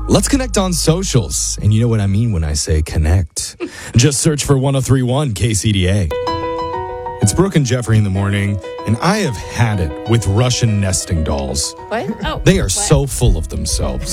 Let's connect on socials. And you know what I mean when I say connect. Just search for 1031 KCDA. It's Brooke and Jeffrey in the morning, and I have had it with Russian nesting dolls. What? Oh, They are so full of themselves.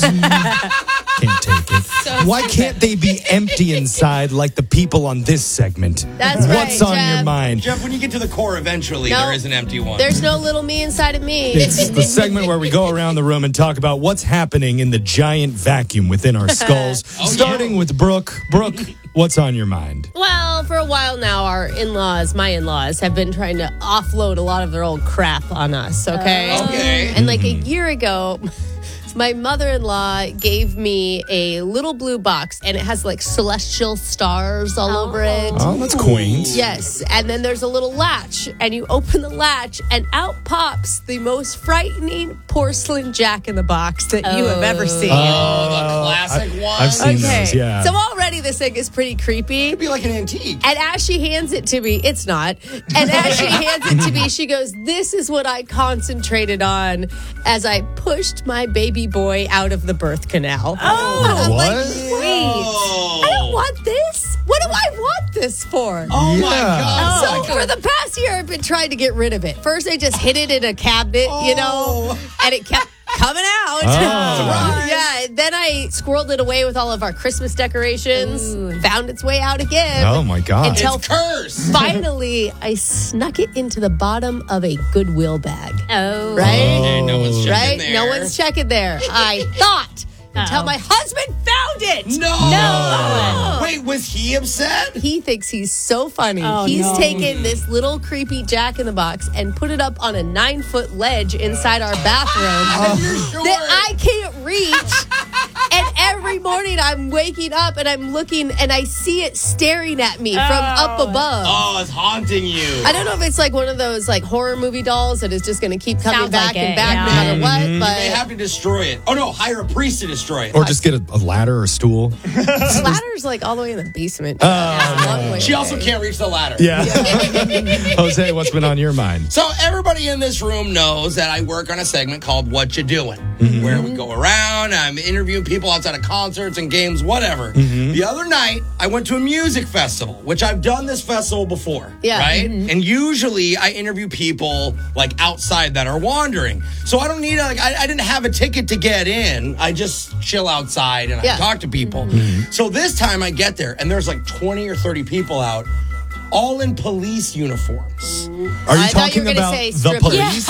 Can't take it. Why can't they be empty inside like the people on this segment? That's right, What's on Jeff. your mind? Jeff, when you get to the core, eventually No. there is an empty one. There's no little me inside of me. It's the segment where we go around the room and talk about what's happening in the giant vacuum within our skulls. Starting with Brooke. Brooke, what's on your mind? Well, for a while now, my in-laws, have been trying to offload a lot of their old crap on us, okay? Okay. And like a year ago, my mother-in-law gave me a little blue box, and it has like celestial stars all over it. Oh, that's quaint. Yes, and then there's a little latch, and you open the latch, and out pops the most frightening porcelain Jack-in-the-Box that you have ever seen. Oh, the classic one. I've seen Okay, those, yeah. so already this thing is pretty creepy. It'd be like an antique. And as she hands it to me, it's not. And as she hands it to me, she goes, "This is what I concentrated on as I pushed my baby boy out of the birth canal." Oh, I'm what? like, wait, I don't want this. What do I want this for? Oh my Yeah. God. So for the past year, I've been trying to get rid of it. First, I just hid it in a cabinet, and it kept coming out. Oh. Yeah, then I squirreled it away with all of our Christmas decorations. Found its way out again. Oh, my God. Until It's cursed. finally, I snuck it into the bottom of a Goodwill bag. Oh. Right? And no one's checking Right? there. No one's checking there. I thought until my husband found it. No. Wait, was he upset? He thinks he's so funny. Oh, He's no. taken this little creepy Jack-in-the-Box and put it up on a 9-foot ledge inside our bathroom Sure. that I can't reach. And every morning I'm waking up and I'm looking and I see it staring at me from up above. Oh, it's haunting you. I don't know if it's like one of those like horror movie dolls that is just going to keep coming Sounds back like and it, back yeah. no matter what. But They have to destroy it. Oh, no, hire a priest to destroy it. Or just get a ladder or stool. the ladder's like all the way in the basement. She also can't reach the ladder. Yeah. Jose, what's been on your mind? So everybody in this room knows that I work on a segment called What You Doing, where we go around, I'm interviewing people outside of concerts and games, whatever. The other night, I went to a music festival, which I've done this festival before, Yeah. right? And usually I interview people like outside that are wandering. So I don't need I didn't have a ticket to get in. I just chill outside and I talk to people. So this time I get there and there's like 20 or 30 people out, all in police uniforms. Are you I thought you talking were gonna about say the strippers. police?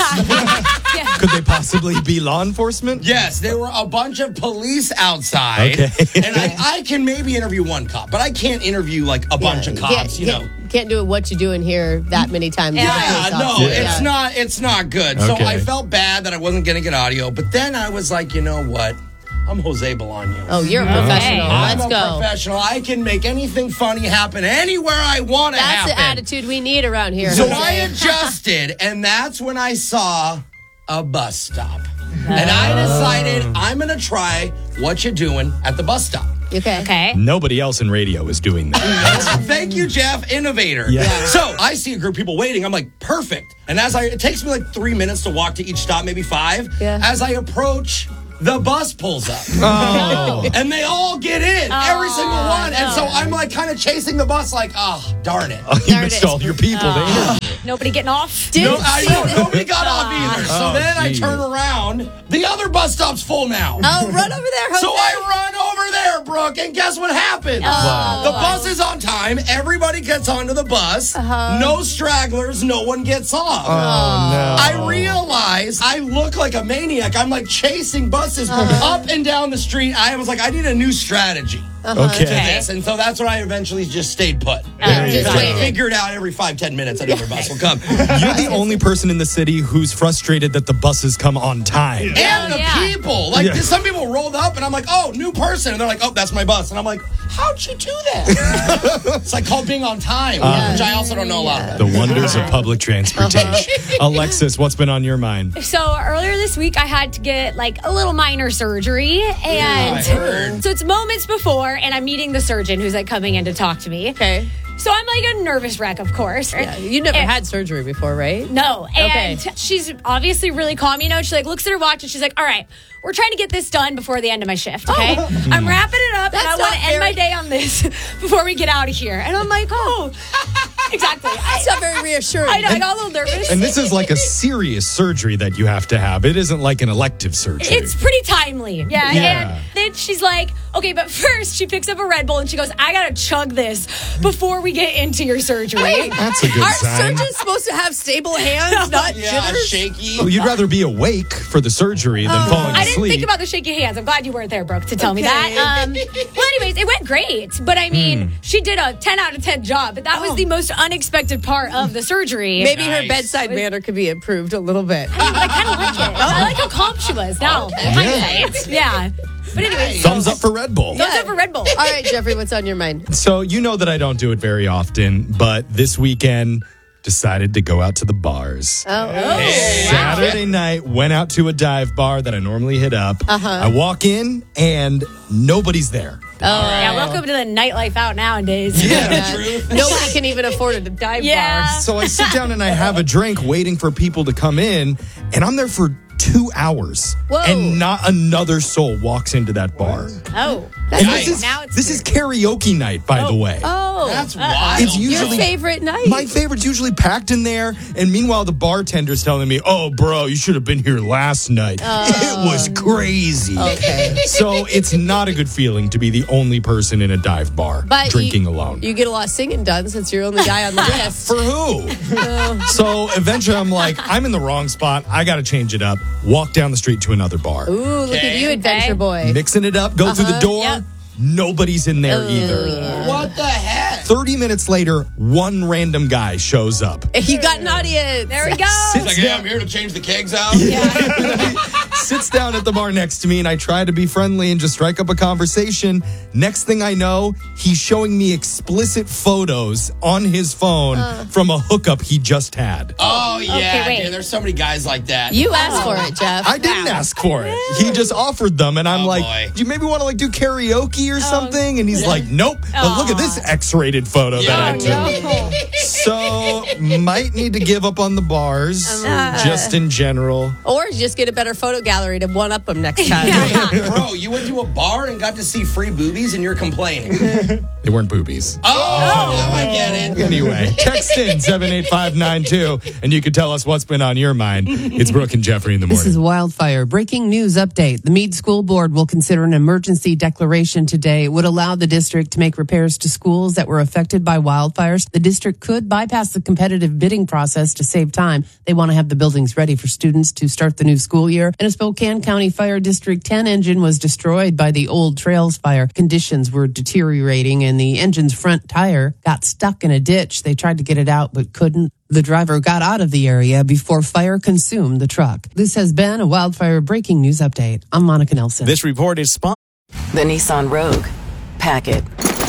Could they possibly be law enforcement? Yes, there were a bunch of police outside. Okay. And I can maybe interview one cop, but I can't interview like a bunch of cops, you know. Can't do what you doing here that many times. Yeah. as a police No, officer. it's not good. So Okay. I felt bad that I wasn't going to get audio, but then I was like, you know what? I'm Jose Bolaños. Oh, you're a professional. I'm Let's a go. professional. I can make anything funny happen anywhere I want to That's happen. the attitude we need around here. So Jose. I adjusted, and that's when I saw a bus stop. And I decided I'm going to try What You Doing at the bus stop. Okay. Nobody else in radio is doing that. Thank you, Jeff. Innovator. Yeah. So I see a group of people waiting. I'm like, perfect. And it takes me like 3 minutes to walk to each stop, maybe 5. Yeah. As I approach, the bus pulls up. Oh. And they all get in, every single one. And so I'm like kind of chasing the bus like, oh, darn it. You missed all your people there. Nobody getting off? No, I know. Nobody got off either. So Oh, then I geez. turn around. The other bus stop's full now. Oh, run over there, Jose. So I run over there, Brooke, and guess what happens? The bus is on time. Everybody gets onto the bus. No stragglers. No one gets off. Oh, no. I realize I look like a maniac. I'm like chasing buses up and down the street. I was like, I need a new strategy Okay. to this. And so that's when I eventually just stayed put. Just I waited. figured out every 5-10 minutes another bus will come. You're the only person in the city who's frustrated that the buses come on time. And the yeah. people. Like, Yeah. some people rolled up, and I'm like, oh, new person. And they're like, oh, that's my bus. And I'm like, how'd you do that? It's like called being on time, which I also don't know a lot about. The wonders of public transportation. Alexis, what's been on your mind? So earlier this week, I had to get like a little minor surgery, and I heard. so it's moments before, and I'm meeting the surgeon who's like coming in to talk to me. Okay. So I'm like a nervous wreck, of course. Yeah, you never had surgery before, right? No. And Okay. she's obviously really calm. You know, she like looks at her watch and she's like, all right, we're trying to get this done before the end of my shift, okay? I'm wrapping it up and I That's want to not end my very- day on this before we get out of here. And I'm like, oh, exactly. That's not very reassuring. I know, I got a little nervous. And this is like a serious surgery that you have to have. It isn't like an elective surgery. It's pretty timely. Yeah. Yeah. And then she's like, okay, but first she picks up a Red Bull and she goes, I got to chug this before we get into your surgery. That's a good Are sign. surgeons supposed to have stable hands, not Yeah, jitters? shaky. Well, you'd rather be awake for the surgery than falling I asleep. didn't think about the shaky hands. I'm glad you weren't there, Brooke, to tell me Okay. that. Well, anyways, it went great. But I mean, she did a 10 out of 10 job. But that was the most unexpected part of the surgery. Maybe her Nice. bedside manner could be improved a little bit. I kind of like it. I like how calm she was. Now, hindsight. Yeah. But anyways, Thumbs up for Red Bull. thumbs up for Red Bull. All right, Jeffrey, what's on your mind? So you know that I don't do it very often, but this weekend decided to go out to the bars. Saturday night, went out to a dive bar that I normally hit up. I walk in and nobody's there. Yeah, welcome to the nightlife out nowadays. Nobody can even afford a dive Yeah. bar. So I sit down and I have a drink waiting for people to come in, and I'm there for 2 hours. Whoa. And not another soul walks into that bar. Oh. And Nice. Now it's this is karaoke night, by the way. Oh, That's wild. It's your usually favorite night. my favorite's usually packed in there, and meanwhile the bartender's telling me, "Oh, bro, you should have been here last night. It was crazy." Okay. So it's not a good feeling to be the only person in a dive bar But drinking alone. You get a lot of singing done since you're the only guy on the list. For who? So eventually I'm like, I'm in the wrong spot. I got to change it up. Walk down the street to another bar. Ooh, look at Okay. you, adventure boy. Mixing it up, go through the door. Yep. Nobody's in there either. What the heck? 30 minutes later, one random guy shows up. You got an audience. There we go. He's like, hey, I'm here to change the kegs out. Sits down at the bar next to me, and I try to be friendly and just strike up a conversation. Next thing I know, he's showing me explicit photos on his phone from a hookup he just had. Oh, yeah. Okay, wait. Dude, there's so many guys like that. You asked for it, Jeff. I didn't ask for it. He just offered them, and I'm Oh, like, boy. do you maybe want to like do karaoke or something? And he's like, nope. But look at this X-rated photo that I took. So might need to give up on the bars, just in general. Or just get a better photo gallery to one up them next time. Bro, you went to a bar and got to see free boobies and you're complaining. They weren't boobies. Oh, now I get it. Anyway, text in 78592 and you can tell us what's been on your mind. It's Brooke and Jeffrey in the This morning. is Wildfire. Breaking news update. The Meade School Board will consider an emergency declaration today. It would allow the district to make repairs to schools that were affected by wildfires. The district could bypass the competitive bidding process to save time. They want to have the buildings ready for students to start the new school year. And a Spokane County Fire District 10 engine was destroyed by the Old Trails fire. Conditions were deteriorating and the engine's front tire got stuck in a ditch. They tried to get it out but couldn't. The driver got out of the area before fire consumed the truck. This has been a Wildfire Breaking News Update. I'm Monica Nelson. This report is sponsored. The Nissan Rogue. Pack it.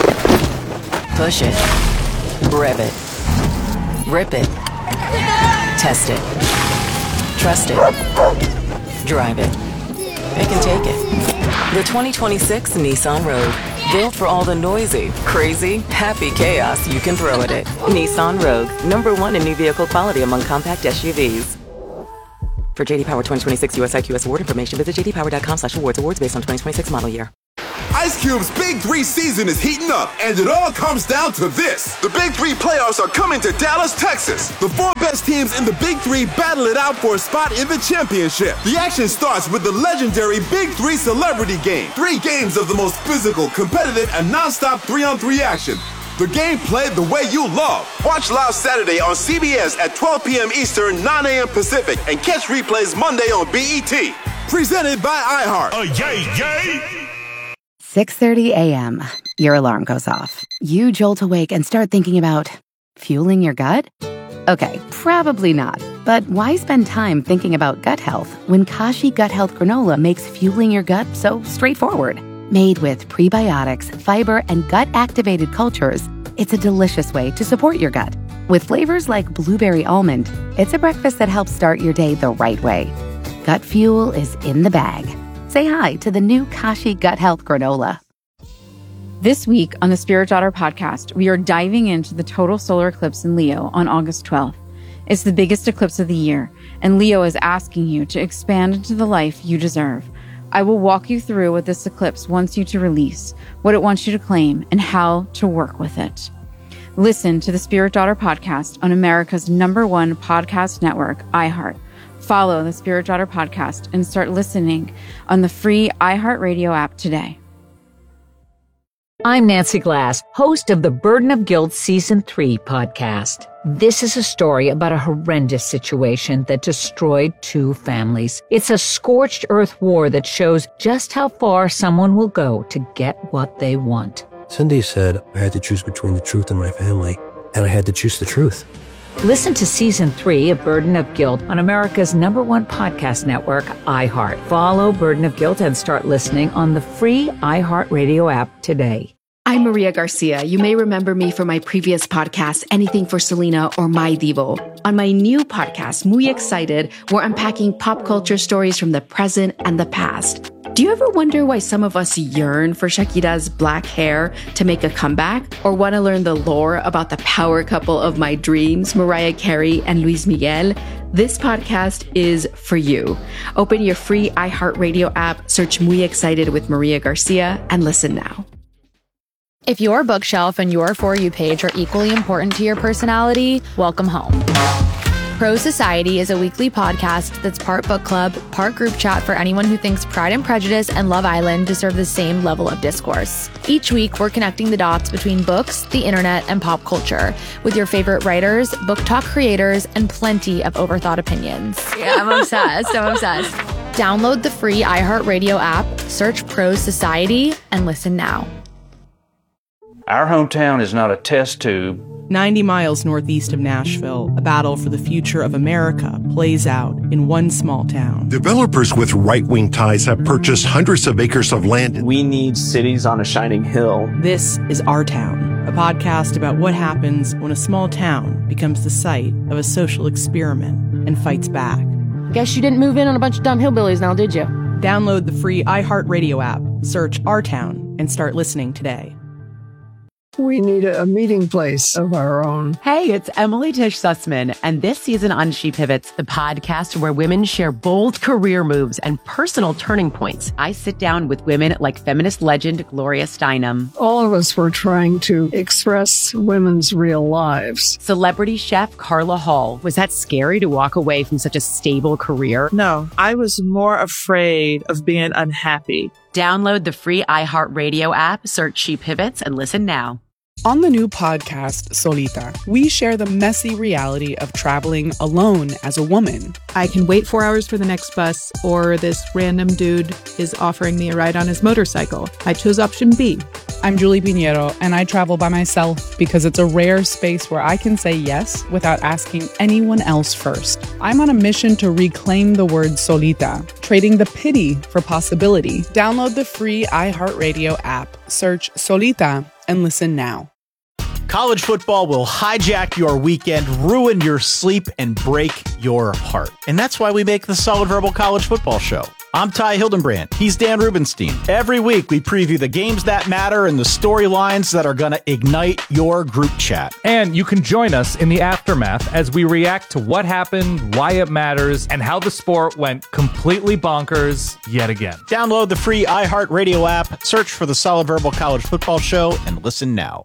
Push it. Rev it. Rip it. Test it. Trust it. Drive it. It can take it. The 2026 Nissan Rogue. Built for all the noisy, crazy, happy chaos you can throw at it. Nissan Rogue. #1 in new vehicle quality among compact SUVs. For JD Power 2026 US IQS award information, visit jdpower.com/awards. Awards based on 2026 model year. Ice Cube's Big 3 season is heating up, and it all comes down to this. The Big 3 playoffs are coming to Dallas, Texas. The 4 best teams in the Big 3 battle it out for a spot in the championship. The action starts with the legendary Big 3 Celebrity Game. 3 games of the most physical, competitive, and non-stop 3-on-3 action. The game played the way you love. Watch live Saturday on CBS at 12 p.m. Eastern, 9 a.m. Pacific, and catch replays Monday on BET. Presented by iHeart. 6:30 a.m. Your alarm goes off. You jolt awake and start thinking about fueling your gut? Okay, probably not. But why spend time thinking about gut health when Kashi Gut Health Granola makes fueling your gut so straightforward? Made with prebiotics, fiber, and gut-activated cultures, it's a delicious way to support your gut. With flavors like blueberry almond, it's a breakfast that helps start your day the right way. Gut fuel is in the bag. Say hi to the new Kashi Gut Health Granola. This week on the Spirit Daughter podcast, we are diving into the total solar eclipse in Leo on August 12th. It's the biggest eclipse of the year, and Leo is asking you to expand into the life you deserve. I will walk you through what this eclipse wants you to release, what it wants you to claim, and how to work with it. Listen to the Spirit Daughter podcast on America's #1 podcast network, iHeart. Follow the Spirit Daughter podcast and start listening on the free iHeartRadio app today. I'm Nancy Glass, host of the Burden of Guilt Season 3 podcast. This is a story about a horrendous situation that destroyed 2 families. It's a scorched earth war that shows just how far someone will go to get what they want. Cindy said I had to choose between the truth and my family, and I had to choose the truth. Listen to Season 3 of Burden of Guilt on America's #1 podcast network, iHeart. Follow Burden of Guilt and start listening on the free iHeartRadio app today. I'm Maria Garcia. You may remember me from my previous podcast, Anything for Selena or My Divo. On my new podcast, Muy Excited, we're unpacking pop culture stories from the present and the past. Do you ever wonder why some of us yearn for Shakira's black hair to make a comeback? Or want to learn the lore about the power couple of my dreams, Mariah Carey and Luis Miguel? This podcast is for you. Open your free iHeartRadio app, search Muy Excited with Maria Garcia, and listen now. If your bookshelf and your For You page are equally important to your personality, welcome home. Pro Society is a weekly podcast that's part book club, part group chat for anyone who thinks Pride and Prejudice and Love Island deserve the same level of discourse. Each week, we're connecting the dots between books, the internet, and pop culture with your favorite writers, book talk creators, and plenty of overthought opinions. Yeah, I'm obsessed. Download the free iHeartRadio app, search Pro Society, and listen now. Our hometown is not a test tube. 90 miles northeast of Nashville, a battle for the future of America plays out in one small town. Developers with right-wing ties have purchased hundreds of acres of land. We need cities on a shining hill. This is Our Town, a podcast about what happens when a small town becomes the site of a social experiment and fights back. Guess you didn't move in on a bunch of dumb hillbillies now, did you? Download the free iHeartRadio app, search Our Town, and start listening today. We need a meeting place of our own. Hey, it's Emily Tish Sussman, and this season on She Pivots, the podcast where women share bold career moves and personal turning points. I sit down with women like feminist legend Gloria Steinem. All of us were trying to express women's real lives. Celebrity chef Carla Hall. Was that scary to walk away from such a stable career? No, I was more afraid of being unhappy. Download the free iHeartRadio app, search She Pivots, and listen now. On the new podcast, Solita, we share the messy reality of traveling alone as a woman. I can wait 4 hours for the next bus, or this random dude is offering me a ride on his motorcycle. I chose option B. I'm Julie Pinheiro, and I travel by myself because it's a rare space where I can say yes without asking anyone else first. I'm on a mission to reclaim the word solita, trading the pity for possibility. Download the free iHeartRadio app, search Solita, and listen now. College football will hijack your weekend, ruin your sleep, and break your heart. And that's why we make the Solid Verbal College Football Show. I'm Ty Hildenbrand. He's Dan Rubenstein. Every week, we preview the games that matter and the storylines that are going to ignite your group chat. And you can join us in the aftermath as we react to what happened, why it matters, and how the sport went completely bonkers yet again. Download the free iHeartRadio app, search for the Solid Verbal College Football Show, and listen now.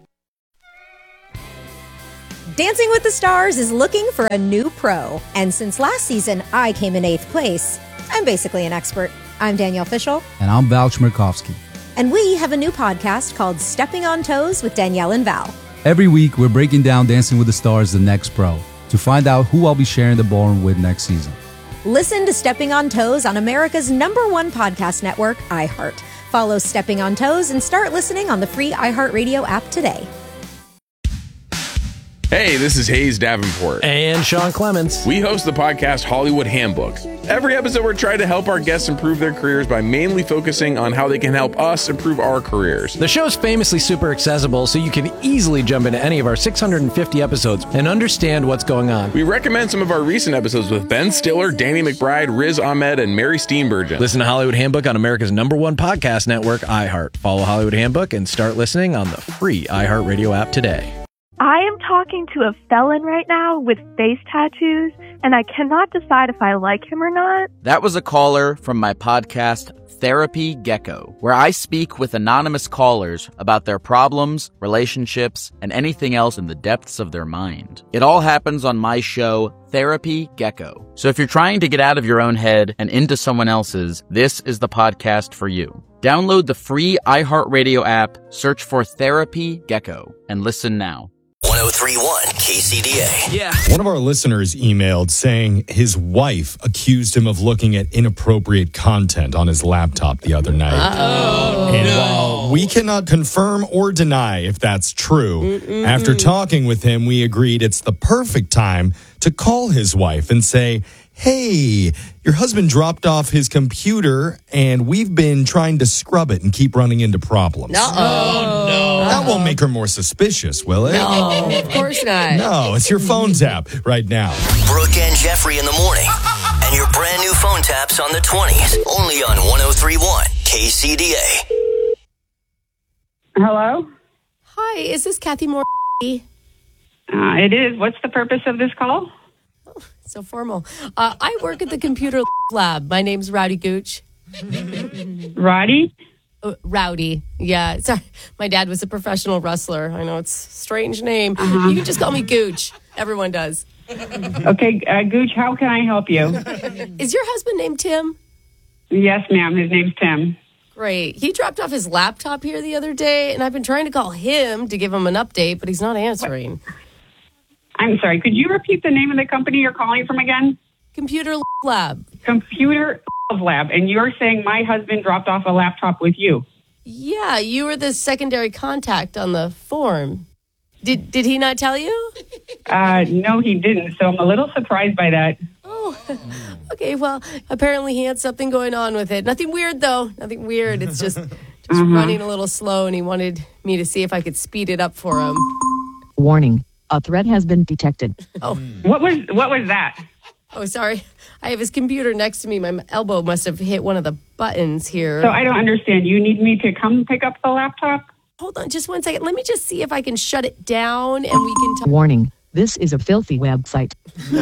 Dancing with the Stars is looking for a new pro. And since last season, I came in 8th place. I'm basically an expert. I'm Danielle Fishel. And I'm Val Chmerkovsky. And we have a new podcast called Stepping on Toes with Danielle and Val. Every week, we're breaking down Dancing with the Stars, the next pro, to find out who I'll be sharing the ballroom with next season. Listen to Stepping on Toes on America's #1 podcast network, iHeart. Follow Stepping on Toes and start listening on the free iHeartRadio app today. Hey, this is Hayes Davenport. And Sean Clements. We host the podcast Hollywood Handbook. Every episode, we're trying to help our guests improve their careers by mainly focusing on how they can help us improve our careers. The show's famously super accessible, so you can easily jump into any of our 650 episodes and understand what's going on. We recommend some of our recent episodes with Ben Stiller, Danny McBride, Riz Ahmed, and Mary Steenburgen. Listen to Hollywood Handbook on America's #1 podcast network, iHeart. Follow Hollywood Handbook and start listening on the free iHeartRadio app today. I am talking to a felon right now with face tattoos, and I cannot decide if I like him or not. That was a caller from my podcast, Therapy Gecko, where I speak with anonymous callers about their problems, relationships, and anything else in the depths of their mind. It all happens on my show, Therapy Gecko. So if you're trying to get out of your own head and into someone else's, this is the podcast for you. Download the free iHeartRadio app, search for Therapy Gecko, and listen now. 103.1 KCDA. Yeah. One of our listeners emailed saying his wife accused him of looking at inappropriate content on his laptop the other night. While we cannot confirm or deny if that's true, after talking with him, we agreed it's the perfect time to call his wife and say, hey, your husband dropped off his computer and we've been trying to scrub it and keep running into problems. That won't make her more suspicious, will it? No, of course not. No, it's your phone tap right now. Brooke and Jeffrey in the morning. And your brand new phone taps on the 20s. Only on 103.1 KCDA. Hello? Hi, is this Kathy Moore? It is. What's the purpose of this call? So formal. I work at the computer lab. My name's Rowdy Gooch. Roddy? Rowdy. Yeah. Sorry. My dad was a professional wrestler. I know it's a strange name. You can just call me Gooch. Everyone does. Okay, Gooch, how can I help you? Is your husband named Tim? Yes, ma'am. His name's Tim. Great. He dropped off his laptop here the other day, and I've been trying to call him to give him an update, but he's not answering. What? I'm sorry. Could you repeat the name of the company you're calling from again? Computer Lab. Computer Lab. And you're saying my husband dropped off a laptop with you? Yeah, you were the secondary contact on the form. Did he not tell you? No, he didn't. So I'm a little surprised by that. Oh, okay. Well, apparently he had something going on with it. Nothing weird, though. Nothing weird. It's just running a little slow, and he wanted me to see if I could speed it up for him. Warning. A threat has been detected. Oh, what was that? Oh, sorry. I have his computer next to me. My elbow must have hit one of the buttons here. So I don't understand. You need me to come pick up the laptop? Hold on just 1 second. Let me just see if I can shut it down and we can talk. Warning. This is a filthy website.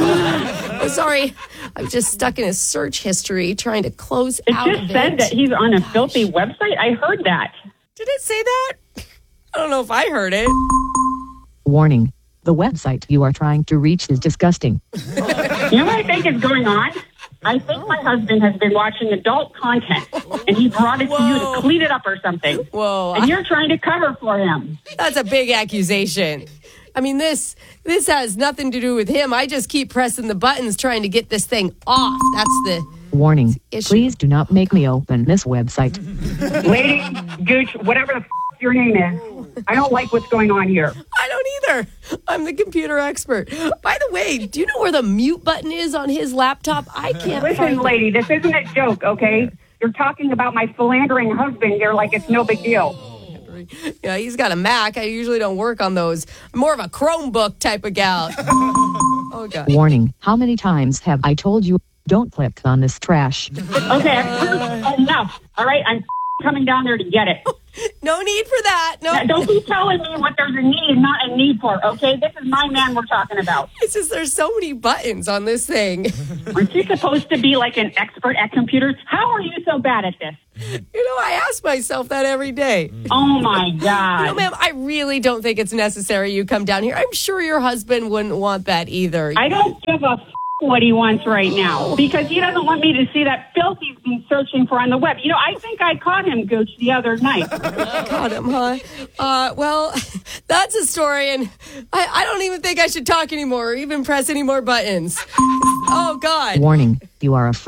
Oh, sorry. I'm just stuck in his search history trying to close out of it. It just said that he's on a filthy website. I heard that. Did it say that? I don't know if I heard it. Warning. The website you are trying to reach is disgusting. You know what I think is going on? I think my husband has been watching adult content, and he brought it to you to clean it up or something. Whoa. And you're trying to cover for him. That's a big accusation. I mean, this has nothing to do with him. I just keep pressing the buttons trying to get this thing off. That's the warning. issue. Please do not make me open this website. Lady, Gooch, whatever the your name is, I don't like what's going on here. I don't either. I'm the computer expert. By the way, do you know where the mute button is on his laptop? I can't Listen, lady, this isn't a joke, okay? You're talking about my philandering husband here like it's no big deal. Yeah, he's got a Mac. I usually don't work on those. I'm more of a Chromebook type of gal. Oh, God. Warning. How many times have I told you, don't click on this trash? Okay, enough. All right, I'm coming down there to get it. No need for that. No. Now, don't be telling me what there's a need and not a need for, okay? This is my man we're talking about. It's just there's so many buttons on this thing. Aren't you supposed to be like an expert at computers? How are you so bad at this? You know, I ask myself that every day. Oh, my God. You know, ma'am, I really don't think it's necessary you come down here. I'm sure your husband wouldn't want that either. I don't give a what he wants right now, because he doesn't want me to see that filth he's been searching for on the web. You know, I think I caught him, Gooch, the other night. Caught him, huh? Well, that's a story, and I don't even think I should talk anymore or even press any more buttons. Oh, God. Warning, you are a freak.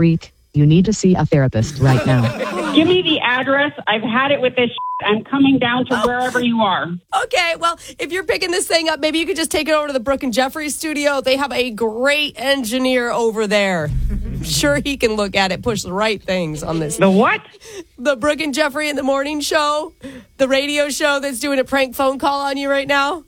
You need to see a therapist right now. Give me the address. I've had it with this. I'm coming down to wherever you are. Okay, well, if you're picking this thing up, maybe you could just take it over to the Brooke and Jeffrey studio. They have a great engineer over there. I'm sure he can look at it, push the right things on this. The what? The Brooke and Jeffrey in the Morning Show, the radio show that's doing a prank phone call on you right now.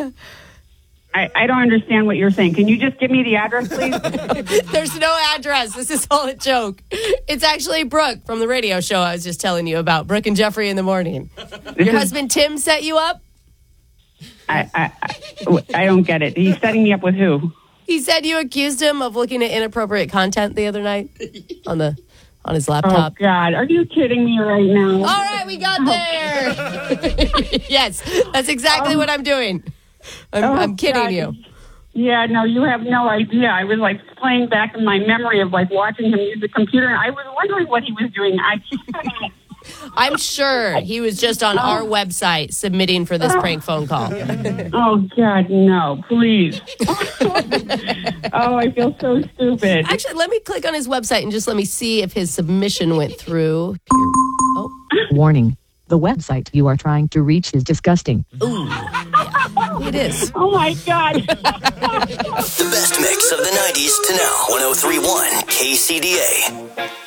I don't understand what you're saying. Can you just give me the address, please? There's no address. This is all a joke. It's actually Brooke from the radio show I was just telling you about, Brooke and Jeffrey in the Morning. Your husband Tim set you up? I don't get it. He's setting me up with who? He said you accused him of looking at inappropriate content the other night on his laptop. Oh, God. Are you kidding me right now? All right, we got there. Yes, that's exactly what I'm doing. I'm kidding God. you. Yeah, no, you have no idea. I was playing back in my memory of watching him use the computer, and I was wondering what he was doing. I'm sure he was just on our website submitting for this prank phone call. Oh, God, no, please. Oh, I feel so stupid. Actually, let me click on his website and just let me see if his submission went through. Warning. The website you are trying to reach is disgusting. Ooh, yeah, it is. Oh, my God. The best mix of the 90s to now. 103.1 KCDA.